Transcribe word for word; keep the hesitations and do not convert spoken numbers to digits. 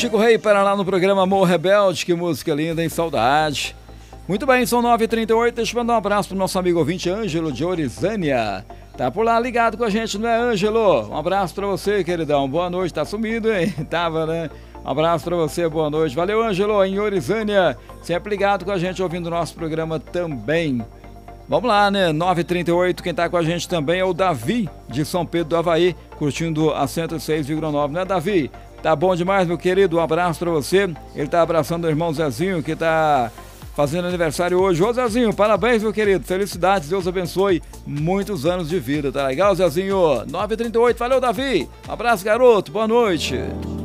Chico Rei para lá no programa Amor Rebelde, que música linda, hein? Saudade. Muito bem, são nove e trinta e oito, deixa eu mandar um abraço pro nosso amigo ouvinte Ângelo de Orizânia. Tá por lá ligado com a gente, não é, Ângelo? Um abraço pra você, queridão. Boa noite, tá sumido, hein? Tava, né? Um abraço pra você, boa noite. Valeu, Ângelo, em Orizânia. Sempre ligado com a gente, ouvindo o nosso programa também. Vamos lá, né? nove e trinta e oito, quem tá com a gente também é o Davi, de São Pedro do Avaí, curtindo a cento e seis vírgula nove, né, Davi? Tá bom demais, meu querido, um abraço pra você. Ele tá abraçando o irmão Zezinho, que tá fazendo aniversário hoje. Ô, Zezinho, parabéns, meu querido, felicidades, Deus abençoe muitos anos de vida, tá legal, Zezinho? nove e trinta e oito, valeu, Davi, um abraço, garoto, boa noite.